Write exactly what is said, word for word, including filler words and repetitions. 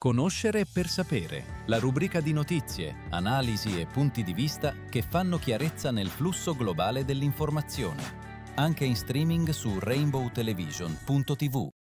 Conoscere per sapere, la rubrica di notizie, analisi e punti di vista che fanno chiarezza nel flusso globale dell'informazione. Anche in streaming su rainbow television punto tivù.